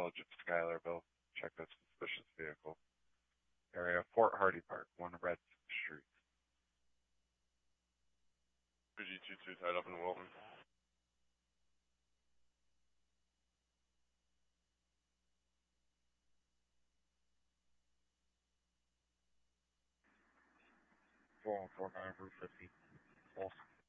Village of Schuylerville. Check out suspicious vehicle. Area Fort Hardy Park, 1 Red Street. BG22 tied up in Wilton. Four 49 Route 50. Awesome.